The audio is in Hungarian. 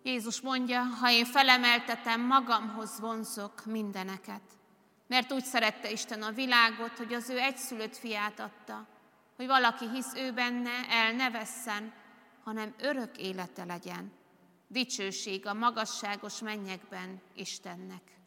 Jézus mondja, ha én felemeltetem, magamhoz vonzok mindeneket. Mert úgy szerette Isten a világot, hogy az ő egyszülött fiát adta, hogy valaki hisz ő benne, el ne vesszen, hanem örök élete legyen. Dicsőség a magasságos mennyekben Istennek.